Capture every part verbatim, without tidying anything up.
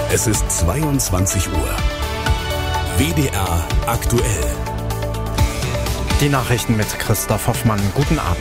Es ist zweiundzwanzig Uhr. W D R aktuell. Die Nachrichten mit Christoph Hoffmann. Guten Abend.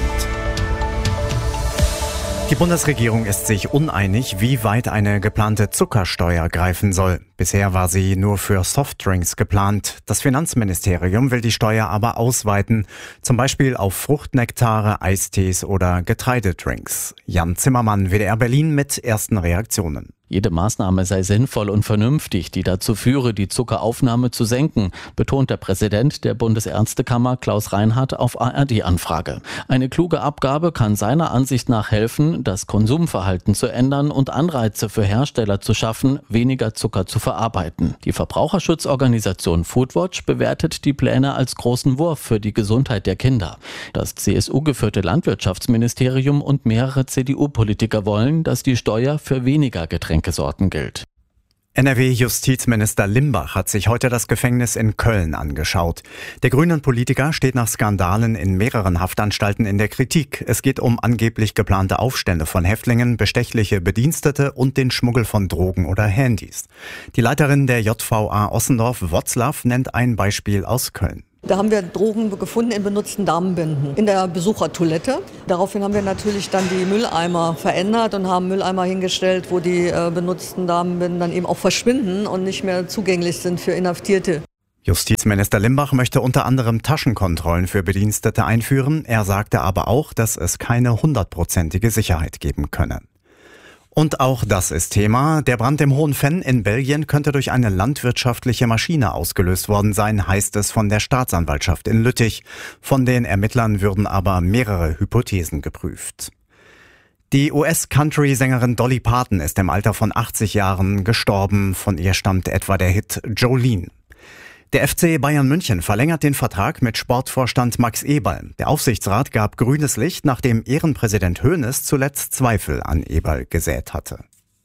Die Bundesregierung ist sich uneinig, wie weit eine geplante Zuckersteuer greifen soll. Bisher war sie nur für Softdrinks geplant. Das Finanzministerium will die Steuer aber ausweiten, zum Beispiel auf Fruchtnektare, Eistees oder Getreidedrinks. Jan Zimmermann, W D R Berlin mit ersten Reaktionen. Jede Maßnahme sei sinnvoll und vernünftig, die dazu führe, die Zuckeraufnahme zu senken, betont der Präsident der Bundesärztekammer Klaus Reinhardt auf A R D-Anfrage. Eine kluge Abgabe kann seiner Ansicht nach helfen, das Konsumverhalten zu ändern und Anreize für Hersteller zu schaffen, weniger Zucker zu verarbeiten. Die Verbraucherschutzorganisation Foodwatch bewertet die Pläne als großen Wurf für die Gesundheit der Kinder. Das C S U-geführte Landwirtschaftsministerium und mehrere C D U-Politiker wollen, dass die Steuer für weniger Getränke Getränkesorten gilt. N R W-Justizminister Limbach hat sich heute das Gefängnis in Köln angeschaut. Der grünen Politiker steht nach Skandalen in mehreren Haftanstalten in der Kritik. Es geht um angeblich geplante Aufstände von Häftlingen, bestechliche Bedienstete und den Schmuggel von Drogen oder Handys. Die Leiterin der J V A Ossendorf-Wroclaw nennt ein Beispiel aus Köln. Da haben wir Drogen gefunden in benutzten Damenbinden in der Besuchertoilette. Daraufhin haben wir natürlich dann die Mülleimer verändert und haben Mülleimer hingestellt, wo die äh, benutzten Damenbinden dann eben auch verschwinden und nicht mehr zugänglich sind für Inhaftierte. Justizminister Limbach möchte unter anderem Taschenkontrollen für Bedienstete einführen. Er sagte aber auch, dass es keine hundertprozentige Sicherheit geben könne. Und auch das ist Thema. Der Brand im Hohen Venn in Belgien könnte durch eine landwirtschaftliche Maschine ausgelöst worden sein, heißt es von der Staatsanwaltschaft in Lüttich. Von den Ermittlern würden aber mehrere Hypothesen geprüft. Die U S-Country-Sängerin Dolly Parton ist im Alter von achtzig Jahren gestorben. Von ihr stammt etwa der Hit Jolene. Der F C Bayern München verlängert den Vertrag mit Sportvorstand Max Eberl. Der Aufsichtsrat gab grünes Licht, nachdem Ehrenpräsident Hoeneß zuletzt Zweifel an Eberl gesät hatte.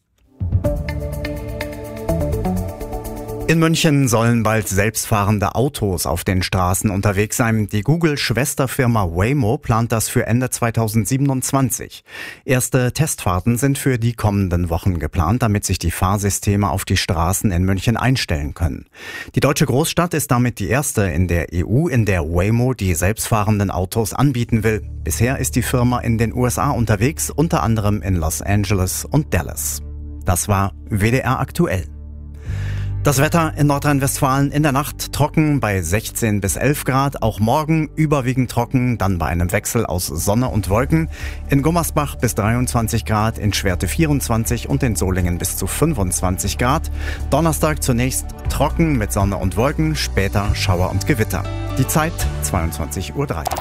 In München sollen bald selbstfahrende Autos auf den Straßen unterwegs sein. Die Google-Schwesterfirma Waymo plant das für Ende zweitausendsiebenundzwanzig. Erste Testfahrten sind für die kommenden Wochen geplant, damit sich die Fahrsysteme auf die Straßen in München einstellen können. Die deutsche Großstadt ist damit die erste in der E U, in der Waymo die selbstfahrenden Autos anbieten will. Bisher ist die Firma in den U S A unterwegs, unter anderem in Los Angeles und Dallas. Das war W D R aktuell. Das Wetter in Nordrhein-Westfalen in der Nacht trocken bei sechzehn bis elf Grad, auch morgen überwiegend trocken, dann bei einem Wechsel aus Sonne und Wolken. In Gummersbach bis dreiundzwanzig Grad, in Schwerte vierundzwanzig und in Solingen bis zu fünfundzwanzig Grad. Donnerstag zunächst trocken mit Sonne und Wolken, später Schauer und Gewitter. Die Zeit zweiundzwanzig Uhr drei.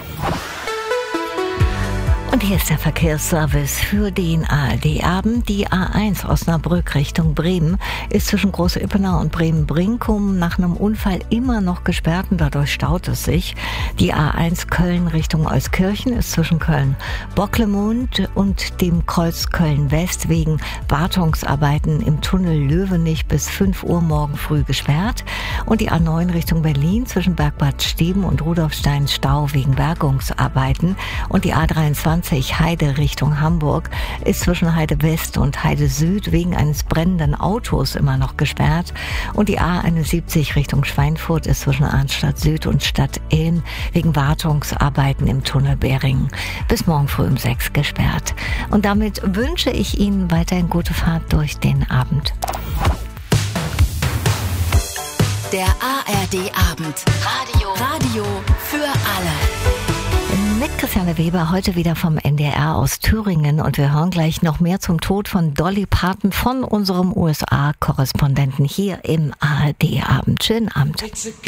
Und hier ist der Verkehrsservice für den A R D-Abend. Die A eins Osnabrück Richtung Bremen ist zwischen Große Ippenau und Bremen-Brinkum nach einem Unfall immer noch gesperrt und dadurch staut es sich. Die A eins Köln Richtung Euskirchen ist zwischen Köln-Bocklemund und dem Kreuz Köln-West wegen Wartungsarbeiten im Tunnel Löwenich bis fünf Uhr morgen früh gesperrt. Und die A neun Richtung Berlin zwischen Bergbad Steben und Rudolfstein Stau wegen Bergungsarbeiten. Und die A dreiundzwanzig Heide Richtung Hamburg ist zwischen Heide West und Heide Süd wegen eines brennenden Autos immer noch gesperrt. Und die A einundsiebzig Richtung Schweinfurt ist zwischen Arnstadt Süd und Stadt Ilm wegen Wartungsarbeiten im Tunnel Beringen bis morgen früh um sechs gesperrt. Und damit wünsche ich Ihnen weiterhin gute Fahrt durch den Abend. Der A R D-Abend. Radio. Radio für alle. Mit Christiane Weber heute wieder vom N D R aus Thüringen und wir hören gleich noch mehr zum Tod von Dolly Parton von unserem U S A-Korrespondenten hier im A R D-Abend. Schönen Abend.